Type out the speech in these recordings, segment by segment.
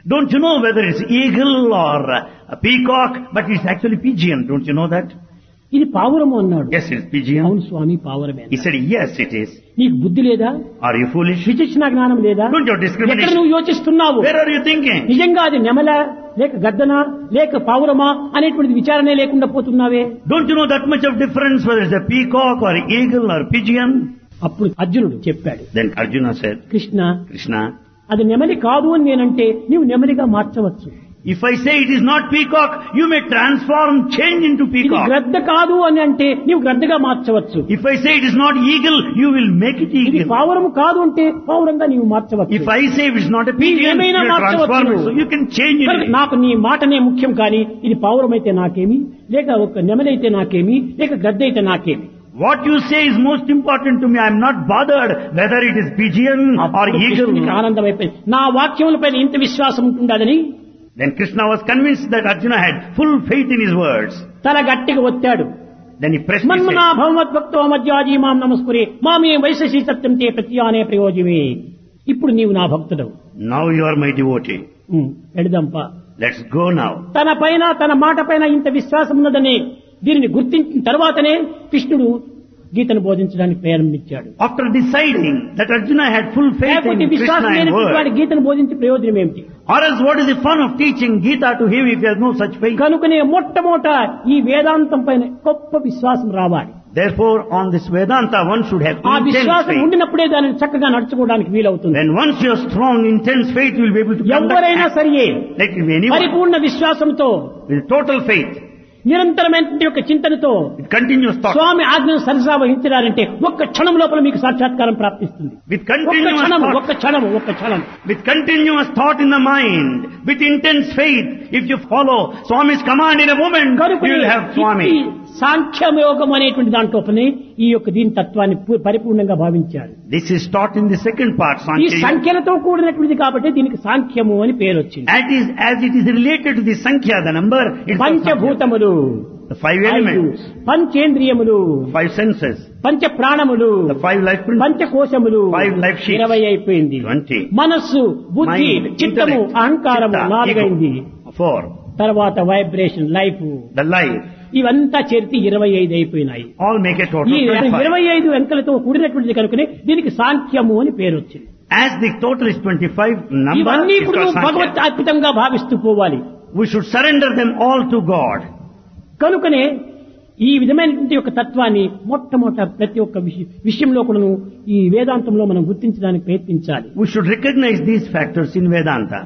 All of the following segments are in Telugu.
Don't you know whether it's eagle or a peacock, but it's actually pigeon. Don't you know that? ఇది పావురము అన్నాడు. Yes, it's pigeon. అవును స్వామి పావురమే. He said, yes, it is. నీకు బుద్ధి లేదా? Are you foolish? విచక్షణ జ్ఞానం లేదా? Don't you have ఎక్కడ discrimination? నువ్వు యోచిస్తున్నావు? Where are you thinking? నిజంగా అది నెమల లేక గద్దన లేక పావురమా అనేటువంటి విచారణే లేకుండా పోతున్నావే. Don't you know that much of difference whether it's a peacock or eagle or pigeon? అప్పుడు అర్జునుడు చెప్పాడు, Then Arjuna said, Krishna Krishna, అది నెమలి కాదు అని నేనంటే నీవు నెమలిగా మార్చవచ్చు. if I say it is not peacock, you may transform, change into ఇది peacock. గ్రద్ద కాదు అని అంటే నీవు గ్రద్దగా మార్చవచ్చు. If I say it is not eagle, you will make it ఇది eagle. పావురము కాదు అంటే పావురంగా నీవు మార్చవచ్చు. If I say it is not a pigeon, you ఏమైనా will transform it. మార్చవచ్చు. So you can change కనుక it. నాకు నీ మాటనే ముఖ్యం, కానీ ఇది పావురమైతే నాకేమి, లేక ఒక నెమలైతే నాకేమి, లేక గద్ద అయితే నాకేమి. What you say is most important to me. I am not bothered whether it is pigeon or eagle. కృష్ణునికి ఆనందం అయిపోయింది. నా వాక్యములపైన ఇంత విశ్వాసం ఉంటుందని Then Krishna was convinced that Arjuna had full faith in his words. తల గట్టిగా ఒత్తాడు. Then he pressed his మన్మనా head. భగవద్భక్తో మధ్యాజీ మాం నమస్కురే మామే వైశసి సత్యం తే ప్రత్యానే ప్రయోజమే. ఇప్పుడు నీవు నా భక్తుడవు. Now you are my devotee. ఎడదంపా. Let's go now. తన పైన తన మాట పైన ఇంత విశ్వాసం ఉన్నదని దీనిని గుర్తించిన తర్వాతనే కృష్ణుడు గీతను బోధించడానికి ప్రారంభించాడు. After deciding that Arjuna had full faith లేకపోతే in Krishna విశ్వాసం and లేనటువంటి వాడి word, గీతను బోధించే ప్రయోజనం ఏమిటి? or else what is the fun of teaching Gita to him if he has no such faith? కనుకనే మొట్టమొదట ఈ వేదాంతం పైన గొప్ప విశ్వాసం రావాలి. Therefore, on this Vedanta, one should have ఆ intense విశ్వాసం faith. ఉండినప్పుడే దానిని చక్కగా నడుచుకోవడానికి వీలవుతుంది. When once you have strong, intense faith, you will be able to conduct ఎవరైనా act. సరియే Let it be anyone. పరిపూర్ణ విశ్వాసంతో With total faith, నిరంతరమైన యొక్క చింతనతో with continuous thought, స్వామి ఆజ్ఞను సరసా వహించడాలంటే ఒక్క క్షణం లోపల మీకు సాక్షాత్కారం ప్రాప్తిస్తుంది. with ఒక్క continuous క్షణం thought, ఒక్క క్షణం with continuous thought in the mind, with intense faith, if you follow Swami's command in a moment, you will have Swami. సాంఖ్యయోగం అనేటువంటి దాంట్లోనే ఈ యొక్క దీని తత్వాన్ని పరిపూర్ణంగా భావించారు. This is taught in the second part, ఈ Sankhya Yoga. సంఖ్యలతో కూడినటువంటిది కాబట్టి దీనికి సాంఖ్యము అని పేరు వచ్చింది. As it is related to the Sankhya, the number, it's called Sankhya. పంచభూతములు, The five elements, పంచేంద్రియములు, five senses, పంచ ప్రాణములు, the five life principles, పంచకోశములు 5 life sheets, 20 అయిపోయింది. 20. మనస్సు, బుద్ధి, Mind, చిత్తము, intellect, అహంకారము chitta, 4 అయింది. ego, 4. తర్వాత వైబ్రేషన్, లైఫ్, The life, ఇవంతా చేరితే 25 అయిపోయినాయి. all make a total ఈ 25. 25 అంకెలతో కూడినటువంటిది కనుకనే దీనికి సాంఖ్యము అని పేరు వచ్చింది. As the total is 25, number ఇవన్నీ is ఇప్పుడు called భగవత్ Sankhya. అర్పితంగా భావిస్తూ పోవాలి. We should surrender them all to God. కనుకనే ఈ విధమైనటువంటి యొక్క తత్వాన్ని మొట్టమొదట ప్రతి ఒక్క విషయంలో కూడాను ఈ వేదాంతంలో మనం గుర్తించడానికి ప్రయత్నించాలి. We should recognize these factors in Vedanta.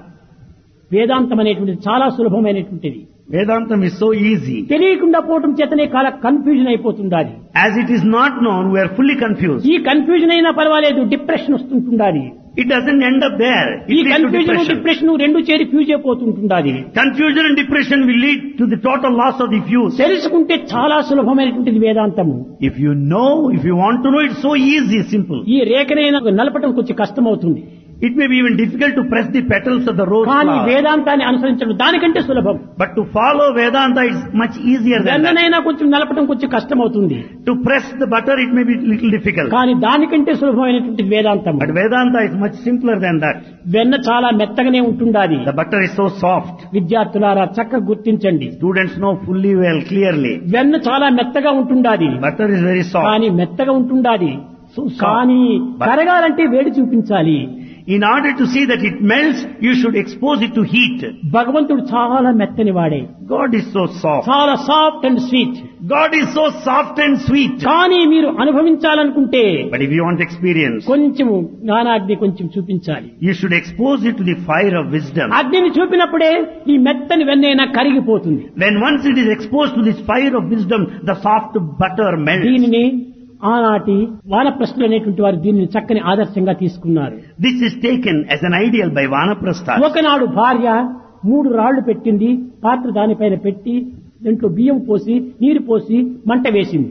వేదాంతం అనేటువంటిది చాలా సులభమైనటువంటిది. Vedantam is so easy. తెలియకుండా పోవటం చేతనే చాలా confusion అయిపోతుండాలి. As it is not known, we are fully confused. ఈ కన్ఫ్యూజన్ అయినా పర్వాలేదు, depression వస్తుంటుండాలి. It doesn't end up there. ఈ It leads to confusion depression. Depression రెండు చేరి fuse అయిపోతుంటుండాలి. Confusion and depression will lead to the total loss of the fuse. తెలుసుకుంటే చాలా సులభమైనటువంటిది వేదాంతము. If you know, if you want to know, it's so easy, simple. ఈ రేఖనైనా నలపటం కొంచెం కష్టం అవుతుంది. It may be even difficult to press the petals of the rose కానీ flower. వేదాంతాన్ని అనుసరించడం దానికంటే సులభం. But to follow Vedanta is much easier than that. వెన్ననైనా కొంచెం నలపటం కొంచెం కష్టం అవుతుంది. To press the butter, it may be little difficult. కానీ దానికంటే సులభమైనటువంటి వేదాంతం. But Vedanta is much simpler than that. వెన్న చాలా మెత్తగానే ఉంటుండాలి. The butter is so soft. విద్యార్థులారా చక్కగా గుర్తించండి. Students know fully well, clearly. వెన్న చాలా మెత్తగా ఉంటుండాలి. Butter is very soft. కానీ మెత్తగా ఉంటుండాలి. So soft. కానీ But కరగాలంటే వేడి చూపించాలి. in order to see that it melts, you should expose it to heat. భగవంతుడు చాలా మెత్తని వాడే. God is so soft. చాలా soft and sweet. God is so soft and sweet. కానీ మీరు అనుభవించాలనుకుంటే But if you want experience, కొంచెం జ్ఞానాగ్ని కొంచెం చూపించాలి. you should expose it to the fire of wisdom. అగ్నిని చూపినప్పుడే ఈ మెత్తని వెన్నైనా కరిగిపోతుంది. When once it is exposed to this fire of wisdom, the soft butter melts. దీనిని ఆనాటి వానప్రస్థులు అనేటువంటి వారు దీనిని చక్కని ఆదర్శంగా తీసుకున్నారు. This is taken as an ideal by Vanaprastha. ఒకనాడు భార్య 3 రాళ్లు పెట్టింది, పాత్ర దానిపైన పెట్టి దాంట్లో బియ్యం పోసి నీరు పోసి మంట వేసింది.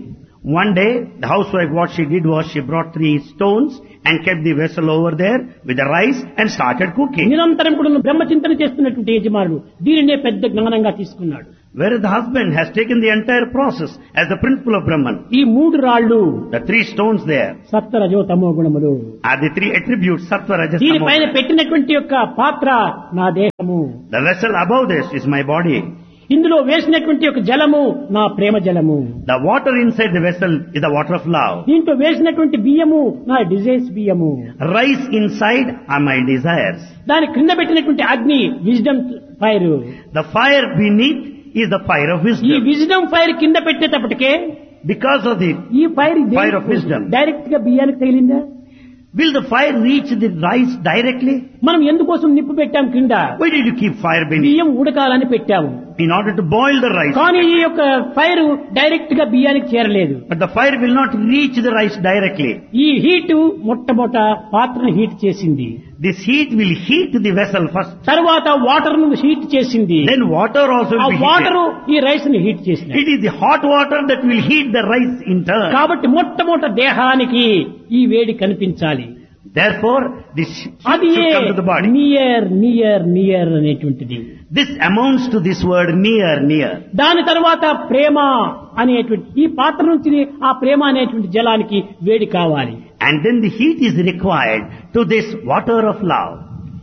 One day, the housewife, what she did was she brought 3 stones and kept the vessel over there with the rice and started cooking. నిరంతరం కూడా బ్రహ్మచింతన చేస్తున్నటువంటి యజమానుడు దీనినే పెద్ద జ్ఞానంగా తీసుకున్నాడు. Whereas the husband has taken the entire process as the principle of Brahman. ఈ 3 రాళ్ళు, The 3 stones there సత్వ రజో తమో గుణములు, are the 3 attributes, sattva, rajas, దీనిపైన tamo. పెట్టినటువంటి యొక్క పాత్ర నా దేహము, The vessel above this is my body. ఇందులో వేసినటువంటి యొక్క జలము నా ప్రేమ జలము, The water inside the vessel is the water of love. దీంట్లో వేసినటువంటి బియ్యము నా డిజైర్స్ బియ్యము, Rice inside are my desires. దాని క్రింద పెట్టినటువంటి అగ్ని wisdom fire. The fire beneath is the fire of ఈ wisdom. విజ్డమ్ ఫైర్ కింద పెట్టేటప్పటికే Because of the ఈ fire Fire of wisdom. Direct గా బియ్యానికి తగిలిందా? will the fire reach the rice directly? మనం ఎందుకోసం నిప్పు పెట్టాం కింద? Why did you keep fire beneath? బియ్యం ఉడకాలని పెట్టాము, In order to boil the rice. కానీ ఈ యొక్క ఫైర్ డైరెక్ట్ గా బియ్యానికి చేరలేదు. But the fire will not reach the rice directly. ఈ హీట్ మొట్టమొదట పాత్రను హీట్ చేసింది, This heat will heat the vessel first. తర్వాత వాటర్ ను హీట్ చేసింది, Then water also ఆ will be వాటర్ heated. ఈ రైస్ ని హీట్ చేసింది. It is the hot water that will heat the rice in turn. కాబట్టి మొట్టమొదట దేహానికి ఈ వేడి కనిపించాలి. Therefore, this అది heat should come to the body. Near near near అనేటువంటిది. This amounts to this word near, near. దాని తర్వాత ప్రేమ అనేటువంటి ఈ పాత్ర నుంచి ఆ ప్రేమ అనేటువంటి జలానికి వేడి కావాలి. And then the heat is required to this water of love.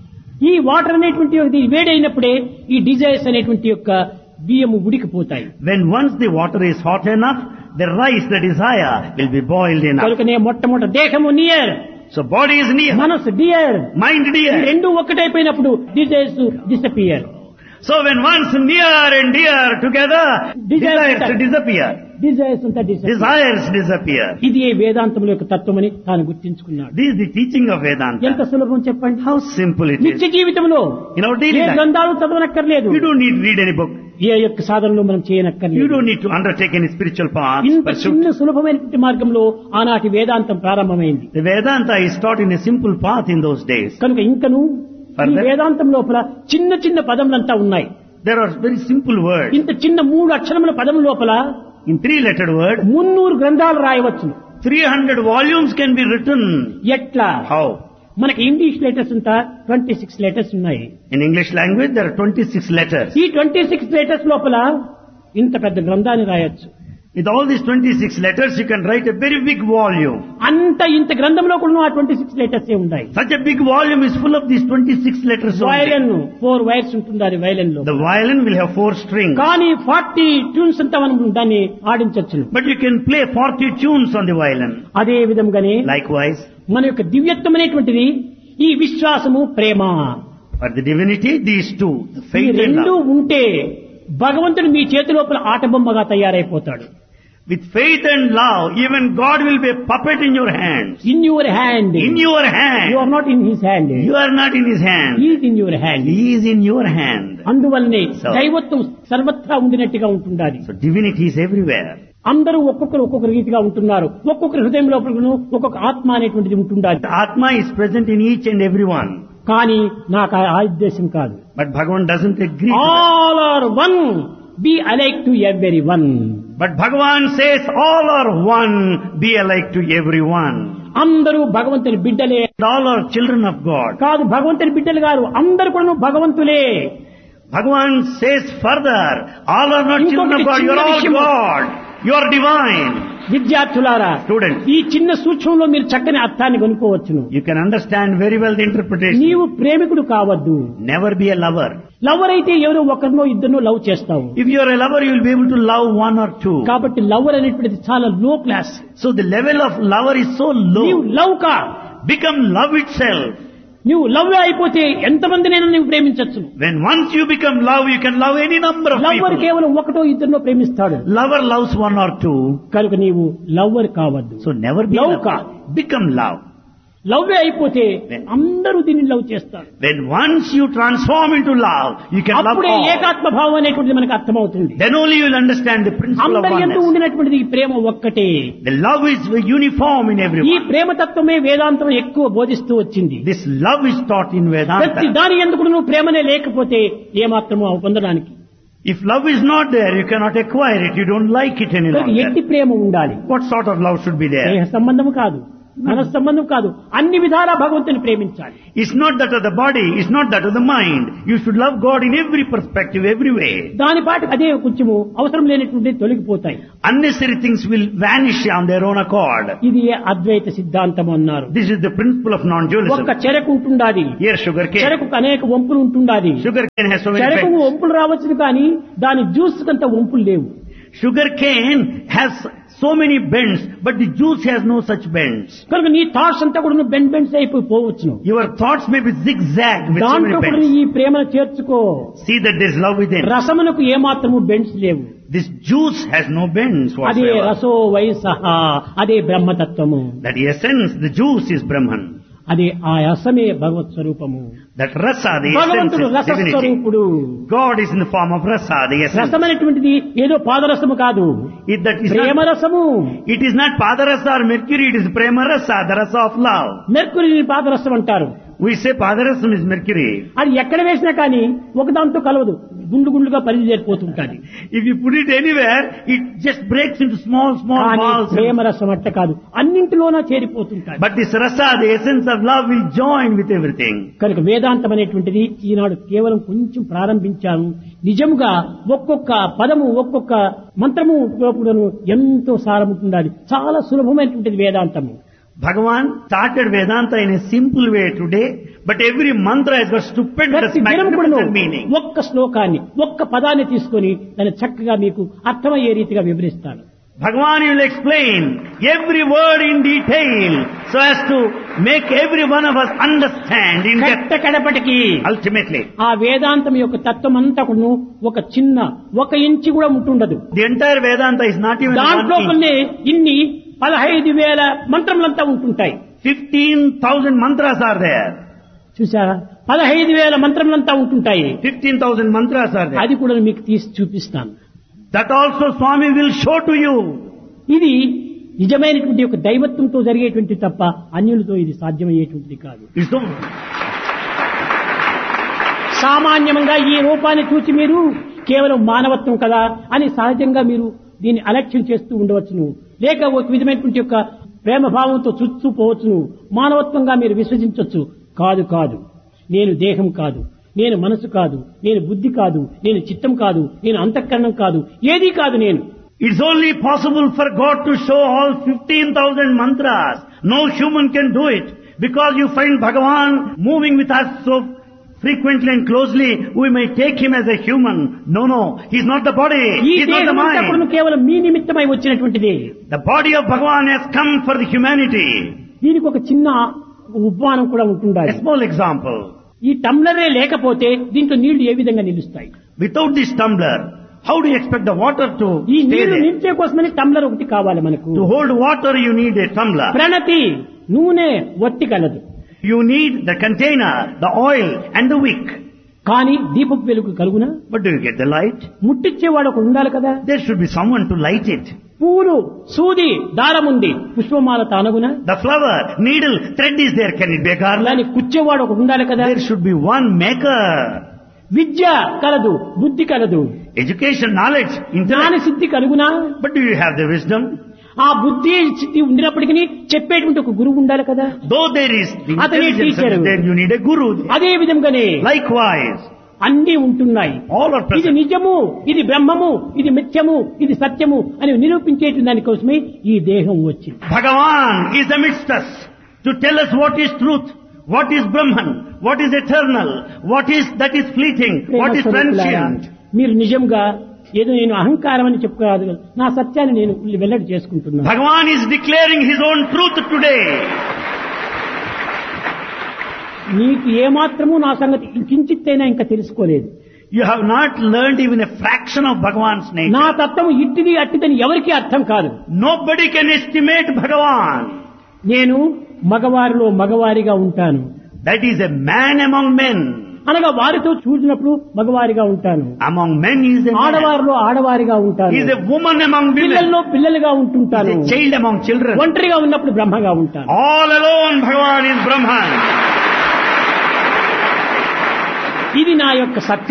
ఈ వాటర్ అనేటువంటి ఇది వేడి అయినప్పుడే ఈ డిజైర్స్ అనేటువంటి యొక్క బియ్యము ఉడికిపోతాయి. When once the water is hot enough, the rice, the desire, will be boiled enough. కనుకనే మొట్టమొదటి దేహము near, So body is near, మనసు డియర్, mind ఈ dear. రెండు ఒక్కటైపోయినప్పుడు desires disappear. So when once near and dear together, desires disappear. Desires అంతా డిసపియర్. Desires disappear. ఇది ఏ వేదాంతముల యొక్క తత్వమని తాను గుర్తించుకున్నాడు. This is the teaching of ఎంత Vedanta. సులభం చెప్పండి. How simple it నిత్య is. జీవితంలో In our daily A life, గ్రంథాలు చదవనక్కర్లేదు, you don't need to read any book. ఏ యొక్క సాధనలు మనం You చేయనక్కర్లేదు. don't need to undertake any spiritual path. ఇంత Pursuit. చిన్న సులభమైనటువంటి మార్గంలో ఆనాటి వేదాంతం ప్రారంభమైంది. The Vedanta is taught in a simple path in those days. కనుక ఇంకను ఈ Further? వేదాంతం లోపల చిన్న చిన్న పదములంతా ఉన్నాయి. There are very simple words. ఇంత చిన్న 3 అక్షరముల పదం లోపల In 3-lettered word, 300 గ్రంథాలు రాయవచ్చు. 300 volumes can be written. ఎట్లా? How? మనకి ఇంగ్లీష్ లెటర్స్ అంతా 26 లెటర్స్ ఉన్నాయి. In English language, there are 26 letters. ఈ 26 లెటర్స్ లోపల ఇంత పెద్ద గ్రంథాన్ని రాయొచ్చు. With all these 26 letters, you can write a very big volume. ఇంత గ్రంథంలో కూడా ఆ 26 లెటర్స్ ఉన్నాయి. Such a big volume is full of these 26 letters only. Violin 4 wires ఉంటుంది అది వయలిన్ లో. The violin will have 4 strings. కానీ 40 ట్యూన్స్ అంతా మనం దాన్ని ఆడించవచ్చు. But you can play 40 tunes on the violin. అదే విధంగానే Likewise, మన యొక్క దివ్యత్వం అనేటువంటిది ఈ విశ్వాసము ప్రేమ for the divinity, these two, the ఈ faith and రెండు love. ఉంటే భగవంతుడు మీ చేతి లోపల ఆటబొమ్మగా తయారైపోతాడు. With faith and love, even God will be a puppet in your hands. In your hand. In your hand. You are not in his hand. You are not in His hand. Is in your hand. He is in your hand. అందువల్లనే So- దైవత్వం సర్వత్రా ఉండినట్టుగా ఉంటుండాలి. So divinity is everywhere. అందరూ ఒక్కొక్కరు ఒక్కొక్క రీతిగా ఉంటున్నారు. ఒక్కొక్కరి హృదయం లోపల ఒక్కొక్క ఆత్మ అనేటువంటిది ఉంటుండాలి. The Atma is present in each and every one. కానీ నాకు ఆ ఉద్దేశం కాదు. But Bhagavan doesn't agree to that. All are one, B alike to every one. But Bhagavan says all are one, be alike to everyone. అందరూ భగవంతుని బిడ్డలే All are children of God. కాదు, భగవంతుని బిడ్డలు గారు అందరూ కూడా భగవంతులే. Bhagavan says further, all are not children of God, you are all God. You are divine. విద్యార్థులారా, Students, ఈ చిన్న సూక్ష్మంలో మీరు చక్కని అర్థాన్ని కొనుక్కోవచ్చును. you can understand very well the interpretation. నీవు ప్రేమికుడు కావద్దు. Never be a lover. Lover అయితే ఎవరో ఒకరినో ఇద్దరినో లవ్ చేస్తావు. If you are a lover, you will be able to love one or two. కాబట్టి లవర్ అనేటువంటిది చాలా లో class. So the level of lover is so నీవు low. లవ్ కా, Become love itself. నువ్వు లవ్ అయిపోతే ఎంతమందినైనా నువ్వు ప్రేమించవచ్చు. When once you become love, you can love any number of lover people. కేవలం ఒకటో ఇద్దరినో ప్రేమిస్తాడు. Lover loves one or two. కనుక నీవు లవ్వర్ కావద్దు. So never be Love love. ka. Become love. Love అయిపోతే అందరూ దీన్ని లవ్ చేస్తారు. When once you transform into love, you can love అప్పుడే all. ఏకాత్మ భావం అనేటువంటిది మనకు అర్థమవుతుంది. Then only you will understand the principle of అందరి యందు oneness. ఉండినటువంటిది ఈ ప్రేమ ఒక్కటే. The love is uniform in ఈ everyone. ప్రేమతత్వమే వేదాంతం ఎక్కువ బోధిస్తూ వచ్చింది. This love is taught in ప్రతి Vedanta. దాని ఎందుకు నువ్వు ప్రేమనే లేకపోతే ఏమాత్రము అవి పొందడానికి. If love is not there, you cannot acquire it. You don't like it any ఎట్టి longer. ప్రేమ ఉండాలి. What sort of love should be దేహ there? సంబంధం కాదు, మన సంబంధం కాదు, అన్ని విధాలా భగవంతుని ప్రేమించాలి. It's not that of the body, it's not that of the mind. You should love God in every perspective, every way. దాని పాటు అదే కొంచెము అవసరం లేనటువంటి తొలగిపోతాయి. Unnecessary things will vanish on their own accord. ఇది అద్వైత సిద్ధాంతం అన్నారు. This is the principle of non-dualism. ఒక్క చెరకు ఉంటుండాది, Here sugar cane. చెరకు అనేక వంపులు ఉంటుండాది. Sugar cane has so many చెరకు effects. వంపులు రావచ్చు కానీ దాని జ్యూస్ కంత వంపులు లేవు. Sugar cane has so many bends, but the juice has no such bends. కనుక నీ థాట్స్ అంతా కూడా bends అయిపోవచ్చును. Your thoughts may be zigzag with so దాంట్లో many కూడా bends. ఈ ప్రేమను చేర్చుకో. See that there is love within. రసమునకు ఏమాత్రము బెండ్స్ లేవు. This juice has no bends అదే whatsoever. రసో వయసహ, అదే బ్రహ్మతత్వము. That essence, the juice is Brahman. అదే ఆ రసమే భగవత్ స్వరూపము. That rasa, the essence భగవంతుడు is divinity. రసస్వరూపుడు. God is in the form of rasa, the essence. రసం అనేటువంటిది ఏదో పాదరసము కాదు, That is ప్రేమ not, రసము. it is not padarasa or mercury, it is prema rasa, the rasa of love. మెర్కురీని పాదరసం అంటారు. We say padarasam is mercury. అది ఎక్కడ వేసినా కానీ ఒకదాంతో కలవదు, గుండు గుండుగా పరిచేరిపోతుంటాది. If you put it anywhere, it just breaks into small కానీ balls. ప్రేమ రసం అట్ట కాదు, అన్నింటిలోనా చేరిపోతుంటాది. But this rasa, the essence of love, will join with everything. కనుక వేదాంతం అనేటువంటిది ఈనాడు కేవలం కొంచెం ప్రారంభించాను. నిజంగా ఒక్కొక్క పదము ఒక్కొక్క మంత్రము లోపలను ఎంతో సారముంటుండాలి. చాలా సులభమైనటువంటిది వేదాంతము. Bhagavan started Vedanta in a simple way today, but every mantra has got stupendous, ప్రతి దినం కూడాను magnificent meaning. ఒక్క శ్లోకాన్ని ఒక్క పదాన్ని తీసుకొని దాన్ని చక్కగా మీకు అర్థమయ్యే రీతిగా వివరిస్తాను. Bhagavan will explain every word in detail so as to make every one of us understand in depth. కడపటికి Ultimately, ఆ వేదాంతం యొక్క తత్వం అంతా కూడా ఒక చిన్న 1 ఇంచు కూడా ఉంటుండదు. the entire Vedanta is not even దాంట్లో 1 inch. కొన్ని ఇన్ని 15,000 మంత్రములంతా ఉంటుంటాయి. 15,000 mantras are there. చూసారా, 15,000 మంత్రములంతా ఉంటుంటాయి. 15,000 mantras are there. అది కూడా మీకు తీసి చూపిస్తాను. That also Swami will show to you. ఇది నిజమైనటువంటి ఒక దైవత్వంతో జరిగేటువంటి తప్ప అన్యులతో ఇది సాధ్యమయ్యేటువంటిది కాదు. It's so, సామాన్యంగా ఈ రూపాన్ని చూసి మీరు కేవలం మానవత్వం కదా అని సహజంగా మీరు దీన్ని అలక్ష్యం చేస్తూ ఉండవచ్చును, లేక ఒక విధమైనటువంటి యొక్క ప్రేమ భావంతో చూస్తూ పోవచ్చును, మానవత్వంగా మీరు విశ్వసించవచ్చు. కాదు కాదు, నేను దేహం కాదు, నేను మనసు కాదు, నేను బుద్ధి కాదు, నేను చిత్తం కాదు, నేను అంతఃకరణం కాదు, ఏదీ కాదు నేను. it's only possible for God to show all 15,000 mantras. No human can do it. Because you find Bhagavan moving with us so frequently and closely, we may take him as a human. No, he's not the body, ఈ he's not the దేహం అంతా కూడా mind. కేవలం మీ నిమిత్తమై వచ్చినటువంటిది. The body of Bhagavan has come for the humanity. దీనికి ఒక చిన్న ఉపమానం కూడా ఉంటుండాలి. A small example. ఈ టంబ్లరే లేకపోతే దీంట్లో నీళ్లు ఏ విధంగా నిలుస్తాయి? Without this tumbler, how do you expect the water to ఈ stay నీళ్లు there? నింపే కోసమని టంబ్లర్ ఒకటి కావాలి మనకు. To hold water, you need a tumbler. ప్రణతి, నూనె వట్టి కలదు, You need the container, the oil and the wick. కానీ దీపపు వెలుగు కలుగునా? But do you get the light? ముట్టిచ్చేవాడు ఒకడు ఉండాలి కదా. There should be someone to light it. పూలు, సూది, దారం ఉంది, పుష్పమాల తానగునా? The flower, needle, thread is there. Can it be a garland? అలాని కుచ్చేవాడు ఒకడు ఉండాలి కదా. There should be one maker. విద్య కలదు, బుద్ధి కలదు, Education, knowledge, జ్ఞాన intellect. Siddhi కలుగునా? But do you have the wisdom? ఆ బుద్ధి సిద్ధి ఉండినప్పటికీ చెప్పేటువంటి ఒక గురువు ఉండాలి కదా. Though there is the Atane intelligence, teacher. then you need a guru. అదే విధంగానే Likewise, అన్ని ఉంటున్నాయి. all are ఇది present. నిజము, ఇది బ్రహ్మము, ఇది మిథ్యము, ఇది సత్యము అని నిరూపించేటి దానికోసమే ఈ దేహం వచ్చింది. Bhagavan is amidst us to tell us what is truth, what is Brahman, what is eternal, what is that is fleeting, what is transient. మీరు నిజంగా ఏదో నేను అహంకారం అని చెప్పుకోరాదు కదా, నా సత్యాన్ని నేను వెల్లడి చేసుకుంటున్నాను. Bhagavan is declaring his own truth today. నీకు ఏమాత్రము నా సంగతి కించిత్తైనా ఇంకా తెలుసుకోలేదు. You have not learned even a fraction of Bhagavan's నా nature. తత్వం ఇట్టిది అట్టిదని ఎవరికీ అర్థం కాదు. Nobody can estimate Bhagavan. నేను మగవారిలో మగవారిగా ఉంటాను, That is a man among men. అనగా వారితో చూసినప్పుడు మగవారిగా ఉంటాను, Among men he is a man. ఆడవారిలో ఆడవారిగా ఉంటాను, He is a woman among women. పిల్లల్లో పిల్లలుగా He ఉంటుంటాను, is a child among children. ఒంటరిగా ఉన్నప్పుడు బ్రహ్మగా ఉంటాను. All alone Bhagavan is Brahman. ఇది నా యొక్క సత్యం.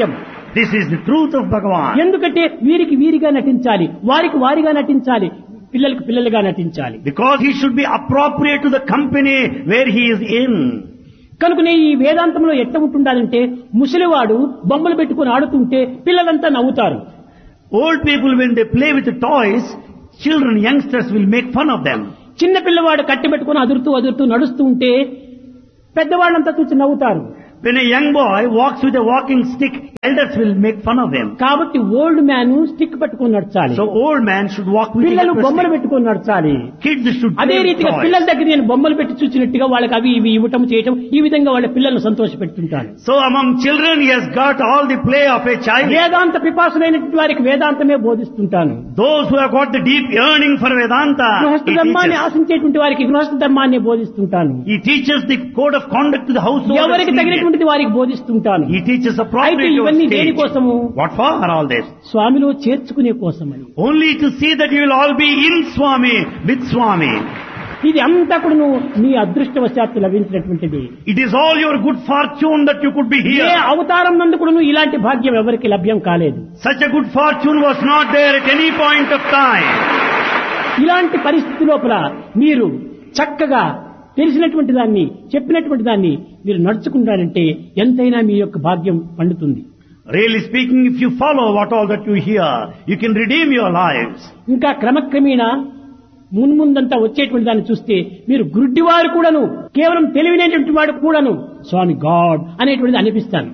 This is the truth of Bhagavan. ఎందుకంటే వీరికి వీరిగా నటించాలి, వారికి వారిగా నటించాలి, పిల్లలకు పిల్లలుగా నటించాలి. Because he should be appropriate to the company where he is in. కనుకనే ఈ వేదాంతంలో ఎట్ట ఉంటుండాలంటే ముసలివాడు బొమ్మలు పెట్టుకుని ఆడుతుంటే పిల్లలంతా నవ్వుతారు. Old people, when they play with the toys, children, youngsters will make fun of them. చిన్న పిల్లవాడు కట్టి పెట్టుకుని అదురుతూ నడుస్తూ ఉంటే పెద్దవాళ్ళంతా చూసి నవ్వుతారు. When a young boy walks with a walking stick, elders will make fun of him. కాబట్టి ఓల్డ్ మ్యాన్ స్టిక్ పట్టుకుని నడచాలి. So old man should walk with పిల్లలు a బొమ్మలు stick. పెట్టుకుని నడచాలి. Kids should అదే play with రీతిగా toys. పిల్లల దగ్గర నేను బొమ్మలు పెట్టి చూసినట్టుగా వాళ్ళకి అవి ఇవి ఇవ్వటం చేయటం, ఈ విధంగా వాళ్ళ పిల్లలను సంతోషపెట్టుంటాను. So among children he has got all the play of a child. వేదాంత పిపాసులైనటువంటి వారికి వేదాంతమే బోధిస్తుంటాను. Those who have got the deep yearning for Vedanta, గృహస్థ he ధర్మాన్ని teaches. ఆశించేటువంటి వారికి గృహస్థ ధర్మాన్ని బోధిస్తుంటాను. He teaches the code of conduct to the household. ఎవరికి తగినటువంటిది వారికి బోధిస్తుంటాను. He teaches అయితే appropriate to ఇవన్నీ a దేని stage. కోసము? What for are all this? స్వామిలో చేర్చుకునే కోసమని. Only to see that you will all be in Swami, with Swami. ఇది అంతా కూడా నీ అదృష్టవశాత్తు లభించినటువంటిది. It is all your good fortune that you could be A here. అవతారం నందు కూడా ఇలాంటి భాగ్యం ఎవరికి లభ్యం కాలేదు. Such a good fortune was not there at any point of time. ఇలాంటి పరిస్థితి లోపల మీరు చక్కగా తెలిసినటువంటి దాన్ని, చెప్పినటువంటి దాన్ని మీరు నడుచుకుంటారంటే ఎంతైనా మీ యొక్క భాగ్యం పండుతుంది. Really speaking, if you follow what all that you hear, you can redeem your lives. ఇంకా క్రమక్రమేణా మున్ముందంతా వచ్చేటువంటి దాన్ని చూస్తే మీరు గుడ్డివారు కూడాను, కేవలం తెలివినటువంటి వాడు కూడాను స్వామి గాడ్ అనేటువంటిది అనిపిస్తాను.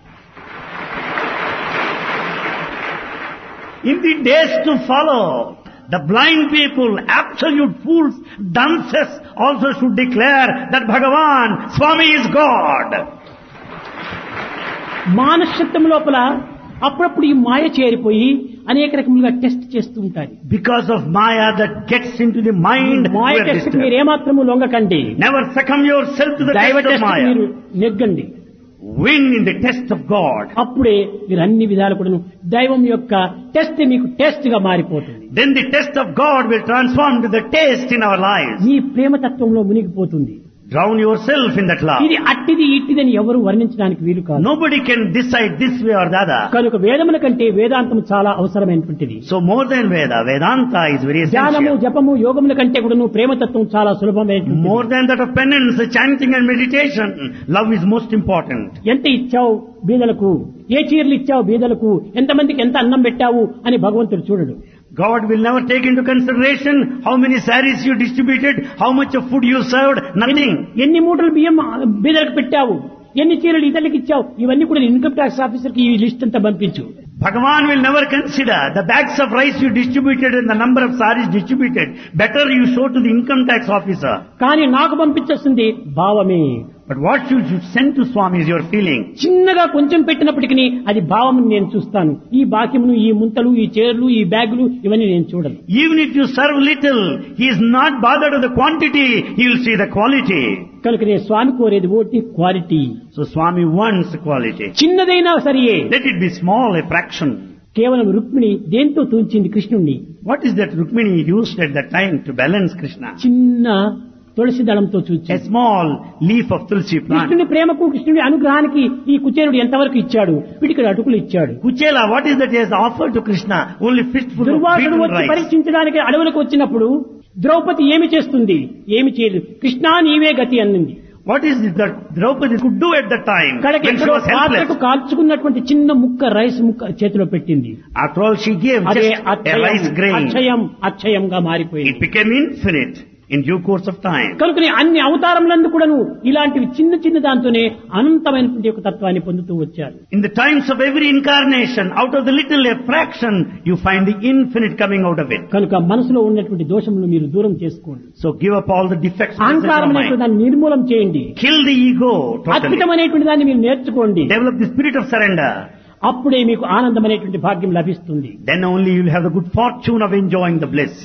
In the days to follow, the blind people, absolute fools, dunces also should declare that Bhagavan, Swami is God. మానసత్వం లోపల అప్పుడప్పుడు ఈ మాయ చేరిపోయి అనేక రకములుగా టెస్ట్ చేస్తూ ఉంటారు. Because of Maya that gets into the mind, Maya we are test disturbed. మీరు ఏమాత్రము లొంగకండి. Never succumb yourself to the దైవ test of టెస్ట్ Maya. మీరు నెగ్గండి. Win in the test of God. అప్పుడే మీరు అన్ని విధాలు కూడా దైవం యొక్క టెస్ట్ మీకు టెస్ట్ గా మారిపోతుంది. Then the test of God will transform to the taste in our lives. మీ ప్రేమతత్వంలో మునిగిపోతుంది. Drown yourself in that love. ఇది అట్టిది ఇట్టిదని ఎవరు వర్ణించడానికి వీలు కాదు. Nobody can decide this way or the other. కనుక వేదముల కంటే వేదాంతం చాలా అవసరమైనటువంటిది. So more than Veda, Vedanta is very ధ్యానము, essential. జపము, యోగముల కంటే కూడా ప్రేమతత్వం చాలా సులభమైనటువంటిది. More than that of penance, chanting and meditation, love is most important. ఎంత ఇచ్చావు బీదలకు, ఏ చీరలు ఇచ్చావు బీదలకు, ఎంతమందికి ఎంత అన్నం పెట్టావు అని భగవంతుడు చూడడు. God will never take into consideration how many saris you distributed, how much of food you served, nothing. ఎన్ని మూటలు బియ్యం బీదలకు పెట్టావు, ఎన్ని చీరలు ఇతరులకు ఇచ్చావు, ఇవన్నీ కూడా ఇన్కమ్ ట్యాక్స్ ఆఫీసర్ కి ఈ లిస్ట్ అంతా పంపించు. Bhagavan will never consider the bags of rice you distributed and the number of saris distributed. Better you show to the income tax officer. కానీ నాకు పంపించేస్తుంది భావమే. But what you should send to Swami is your feeling. చిన్నగా కొంచెం పెట్టినప్పటికీ అది భావం నేను చూస్తాను. ఈ బాక్యమును, ఈ ముంతలు, ఈ చీరలు, ఈ బ్యాగులు ఇవన్నీ నేను చూడను. Even if you serve little, he is not bothered with the quantity, he will see the quality. కనుక నేను స్వామి కోరేది ఓటి quality. So Swami wants quality. చిన్నదైనా సరియే. Let it be small, a fraction. కేవలం రుక్మిణి దేంతో తూంచింది కృష్ణుణ్ణి? What is that Rukmini used at that time to balance Krishna? చిన్న తులసి దళంతో A చూచి small leaf of tulsi plant. కృష్ణుని ప్రేమకు, కృష్ణుని అనుగ్రహానికి ఈ కుచేరుడు ఎంతవరకు ఇచ్చాడు? వీటికి అటుకులు ఇచ్చాడు. Kuchela, what is that he has offered to Krishna? Only fistful of Durvasudu beaten వచ్చి rice. పరీక్షించడానికి అడవులకు వచ్చినప్పుడు ద్రౌపది ఏమి చేస్తుంది? ఏమి చేయలేదు. కృష్ణా నీవే గతి అన్నింది. What is it that Draupadi could do at that time కడకి when she was పాత్రకు helpless? కాల్చుకున్నటువంటి చిన్న ముక్క రైస్ ముక్క చేతిలో పెట్టింది. After all, she gave అదే just a rice grain. అక్షయంగా మారిపోయింది. It became infinite in due course of time. కనుకనే అన్ని అవతారములందు కూడాను ఇలాంటివి చిన్న చిన్న దాంతోనే అనంతమైనటువంటి ఒక తత్వాన్ని పొందుతూ వచ్చారు. In the times of every incarnation, out of the little a fraction, you find the infinite coming out of it. కనుక మనసులో ఉన్నటువంటి దోషములు మీరు దూరం చేసుకోండి. So give up all the defects. అహంకారం అనేటువంటి దాన్ని నిర్మూలం చేయండి. Kill the ego totally. అద్భుతమైనటువంటి దాన్ని మీరు నేర్చుకోండి. Develop the spirit of surrender. అప్పుడే మీకు ఆనందమైనటువంటి భాగ్యం లభిస్తుంది. Then only you will have the good fortune of enjoying the bliss.